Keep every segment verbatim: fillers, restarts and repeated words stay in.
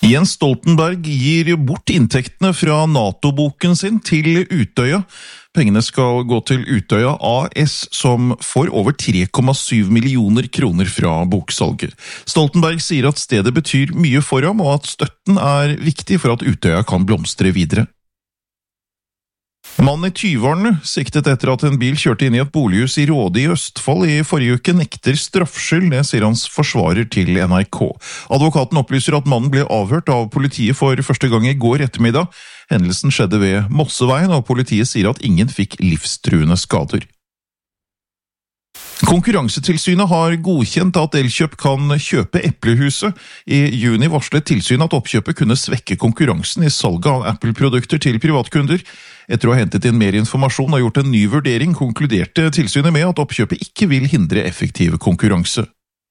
Jens Stoltenberg gir bort inntektene fra NATO-boken sin til Utøya. Pengene skal gå til Utøya A S, som får over tre komma syv millioner kroner fra boksalget. Stoltenberg sier at stedet betyr mye for ham, og at støtten er viktig for at Utøya kan blomstre videre. Mannen i Tyvarne, siktet etter at en bil kjørte inn i et bolighus i Råde i Østfold i forrige uke, nekter straffskyld, det sier hans forsvarer til N R K. Advokaten opplyser at mannen ble avhørt av politiet for første gang i går ettermiddag. Hendelsen skjedde ved Mosseveien, og politiet sier at ingen fikk livstruende skader. Konkurransetilsynet har godkjent at Elkjøp kan kjøpe Eplehuset. I juni varslet tilsynet at oppkjøpet kunne svekke konkurransen i salget av Apple-produkter til privatkunder. Etter å ha hentet inn mer informasjon og gjort en ny vurdering, konkluderte tilsynet med at oppkjøpet ikke vil hindre effektiv konkurranse.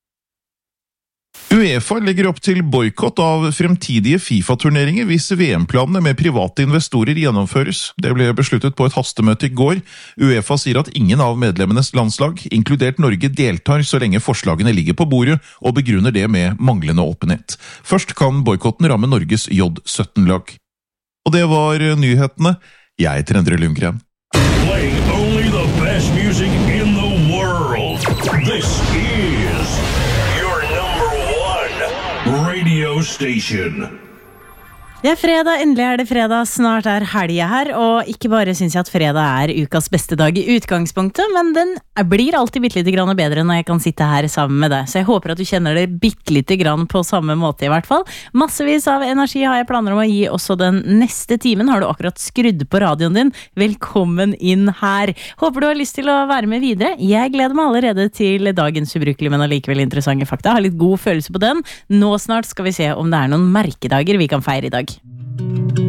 UEFA legger opp til boikott av fremtidige FIFA-turneringer hvis V M-planene med private investorer gjennomføres. Det ble besluttet på et hastemøte i går. UEFA sier at ingen av medlemmenes landslag, inkludert Norge, deltar så lenge forslagene ligger på bordet, og begrunner det med manglende åpenhet. Først kan boikotten ramme Norges J sytten-lag. Og det var nyhetene. Jeg heter Endre Lundgren. Playing only the best music in the world. This is your number one radio station. Det er fredag, endelig er det fredag, snart er helga her, og ikke bare synes jeg at fredag er ukas beste dag i utgangspunktet, men den blir alltid bittelitt grann bedre når jeg kan sitte her sammen med deg, så jeg håper at du kjenner det bittelitt grann på samme måte i hvert fall. Massevis av energi har jeg planer om å gi også den neste timen. Har du akkurat skrudd på radioen din? Velkommen inn her. Håper du har lyst til å være med videre. Jeg gleder meg allerede til dagens ubrukelige, men allikevel interessante fakta. Jeg har litt god følelse på den. Nå snart skal vi se om det er noen merkedager vi kan feire i dag.